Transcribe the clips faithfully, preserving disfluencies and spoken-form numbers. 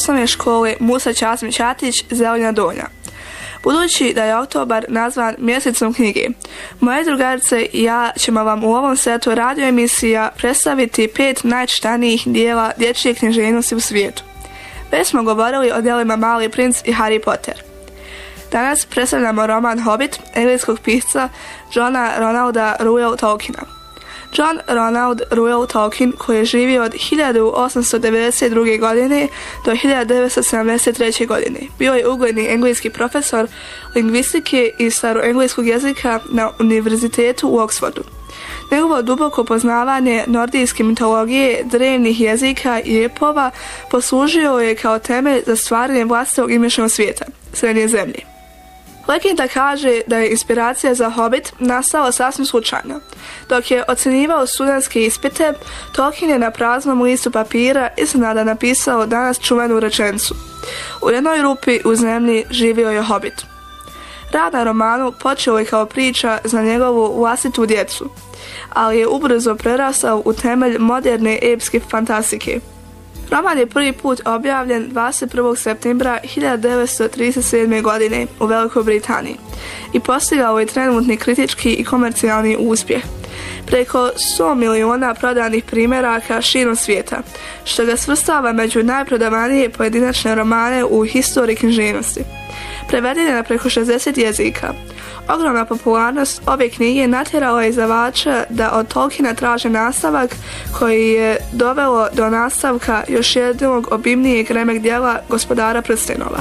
osnovne škole Musa Ćazim Ćatić, Zelenja Donja. Budući da je oktobar nazvan mjesecom knjige, moje drugarice i ja ćemo vam u ovom setu radio emisija predstaviti pet najčitanijih dijela dječje književnosti u svijetu. Već smo govorili o djelima Mali princ i Harry Potter. Danas predstavljamo roman Hobbit engleskog pisca Johna Ronalda Reuel Tolkiena. John Ronald Reuel Tolkien, koji je živio od hiljadu osamsto devedeset druge. godine do hiljadu devetsto sedamdeset treće. godine, bio je ugledni engleski profesor lingvistike i staroengleskog jezika na univerzitetu u Oxfordu. Njegovo duboko poznavanje nordijske mitologije, drevnih jezika i epova poslužio je kao temelj za stvaranje vlastitog imišnog svijeta, Srednje zemlje. Legenda kaže da je inspiracija za Hobbit nastala sasvim slučajno. Dok je ocjenjivao studentske ispite, Tolkien je na praznom listu papira iznenada napisao danas čuvenu rečenicu: u jednoj rupi u zemlji živio je Hobbit. Rad na romanu počeo je kao priča za njegovu vlastitu djecu, ali je ubrzo prerastao u temelj moderne epske fantastike. Roman je prvi put objavljen dvadeset prvog septembra hiljadu devetsto trideset sedme. godine u Velikoj Britaniji i postigao je trenutni kritički i komercijalni uspjeh. Preko sto miliona prodanih primjeraka širom svijeta, što ga svrstava među najprodavanije pojedinačne romane u historiji književnosti. Preveden je na preko šezdeset jezika. Ogromna popularnost ove knjige natjerala je izdavača da od Tolkiena traže nastavak, koji je dovelo do nastavka još jednog obimnijeg remek djela Gospodara prstenova.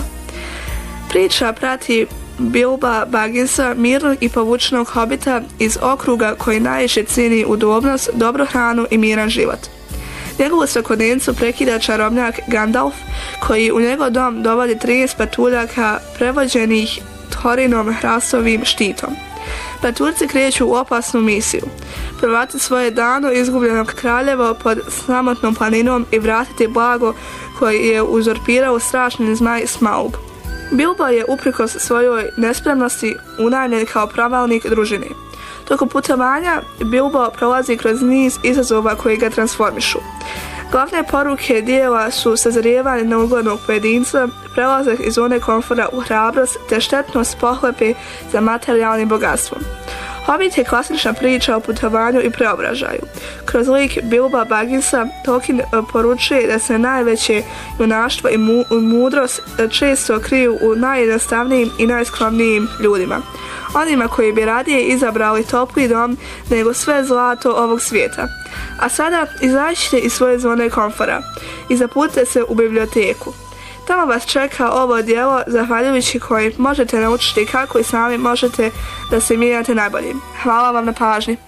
Priča prati Bilba Bagginsa, mirnog i povučenog hobita iz okruga koji najviše cijeni udobnost, dobru hranu i miran život. Njegovu svakodnevnicu prekida čarobnjak Gandalf, koji u njegov dom dovodi trinaest patuljaka prevođenih Thorinom hrastovim štitom. Patuljci kreću u opasnu misiju: provratiti svoje davno izgubljenog kraljevo pod sramotnom planinom i vratiti blago koji je uzurpirao strašni zmaj Smaug. Bilbo je uprkos svojoj nespremnosti unajmljen kao pravalnik družine. Tokom putovanja Bilbo prolazi kroz niz izazova koji ga transformišu. Glavne poruke dijela su sazrijevanje neuglednog pojedinca, prelazak iz zone komfora u hrabrost te štetnost pohlepe za materijalnim bogatstvom. Hobbit je klasična priča o putovanju i preobražaju. Kroz lik Bilba Bagginsa Tolkien poručuje da se najveće junaštvo i mu- mudrost često kriju u najjednostavnijim i najskromnijim ljudima. Onima koji bi radije izabrali topli dom nego sve zlato ovog svijeta. A sada izađite iz svoje zone komfora i zaputite se u biblioteku. Tamo vas čeka ovo djelo, zahvaljujući koji možete naučiti kako i sami možete da se mijenjate najbolje. Hvala vam na pažnji.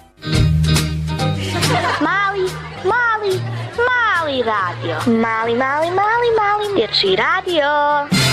Mali, mali, mali radio. Mali, mali, mali, mali dječji radio.